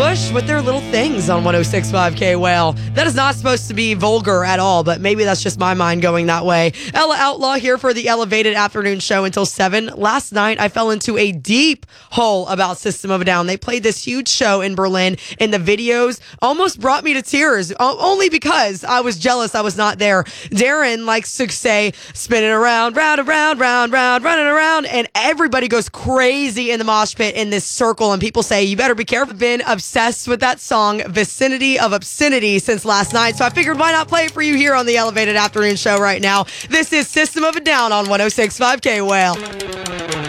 Bush with their little things on 106.5 K Whale. That is not supposed to be vulgar at all, but maybe that's just my mind going that way. Ella Outlaw here for the Elevated Afternoon Show until 7. Last night, I fell into a deep hole about System of a Down. They played this huge show in Berlin, and the videos almost brought me to tears, only because I was jealous I was not there. Darren likes to say, spinning around, round, around, round, round, running around, and everybody goes crazy in the mosh pit in this circle, and people say, you better be careful. I've been obsessed with that song, Vicinity of Obscenity, since last night, so I figured why not play it for you here on the Elevated Afternoon Show right now. This is System of a Down on 106.5 K Whale.